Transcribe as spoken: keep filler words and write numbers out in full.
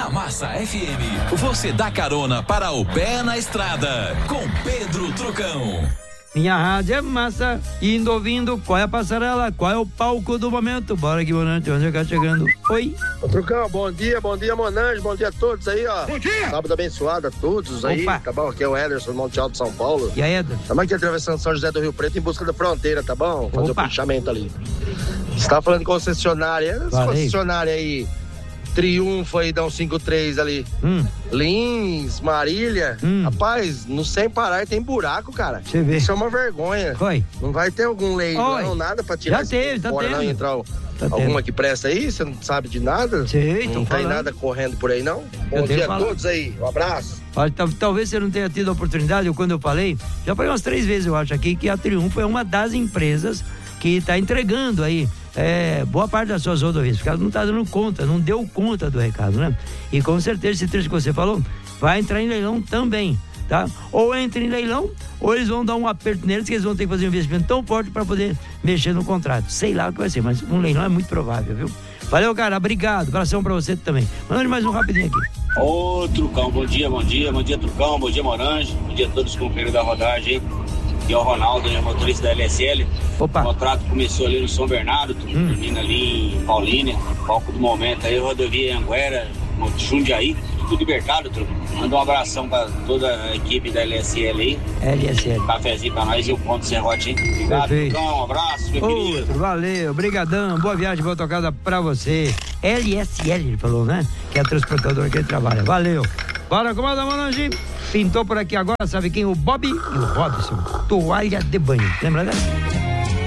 Na Massa F M, você dá carona para o pé na estrada, com Pedro Trucão. Minha rádio é massa, indo ouvindo, qual é a passarela, qual é o palco do momento. Bora que Monante, onde é que tá chegando? Oi. Ô, Trucão, bom dia, bom dia, Monange, bom dia a todos aí, ó. Bom dia. Sábado abençoado a todos aí. Opa. Tá bom? Aqui é o Ederson, Monte Alto, São Paulo. E aí, Ederson? Estamos aqui atravessando São José do Rio Preto em busca da fronteira, tá bom? Fazer Opa. o fechamento ali. Você tá falando de concessionária, essa concessionária aí, Triunfo aí, dá um cinco três ali. Hum. Lins, Marília. Hum. Rapaz, no sem parar tem buraco, cara. Você vê. Isso é uma vergonha. Foi. Não vai ter algum leilão, Oi. nada pra tirar Já teve, tá fora, tendo. não entrar Tá alguma tendo. que presta aí? Você não sabe de nada? Sei, não tô tem falando. nada correndo por aí, não? Eu Bom tenho dia a falado. todos aí. Um abraço. Olha, tal- talvez você não tenha tido a oportunidade, ou quando eu falei, já falei umas três vezes, eu acho, aqui, que a Triunfo é uma das empresas que está entregando aí é, boa parte das suas rodovias, porque ela não está dando conta, não deu conta do recado, né? E com certeza esse trecho que você falou vai entrar em leilão também, tá? Ou entra em leilão, ou eles vão dar um aperto neles, que eles vão ter que fazer um investimento tão forte para poder mexer no contrato. Sei lá o que vai ser, mas um leilão é muito provável, viu? Valeu, cara, obrigado, abração pra você também. Manda mais um rapidinho aqui. Ô, Trucão, bom dia, bom dia, bom dia, Trucão, bom dia, Morange, bom dia a todos os companheiros da rodagem. Aqui é o Ronaldo, é motorista da L S L. Opa. O contrato começou ali no São Bernardo, hum. termina ali em Paulínia, palco do momento aí, rodovia Anguera, Jundiaí, tudo libertado, Trucão. Manda um abração pra toda a equipe da L S L aí. L S L. Cafezinho pra nós e o ponto serrote, hein? Obrigado, Perfeito. Trucão, um abraço, meu querido. Outro, valeu, brigadão, boa viagem, boa tocada pra você. L S L, ele falou, né? Que é a transportadora que ele trabalha. Valeu. Bora, comanda, Monange. Pintou por aqui agora, sabe quem? O Bob e o Robson. Toalha de banho. Lembra dessa?